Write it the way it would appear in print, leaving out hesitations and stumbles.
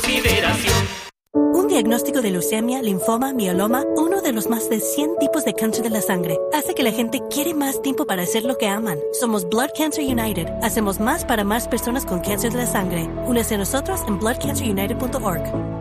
consideración. Un diagnóstico de leucemia, linfoma, mieloma, uno de los más de 100 tipos de cáncer de la sangre, hace que la gente quiere más tiempo para hacer lo que aman. Somos Blood Cancer United. Hacemos más para más personas con cáncer de la sangre. Únese a nosotros en bloodcancerunited.org.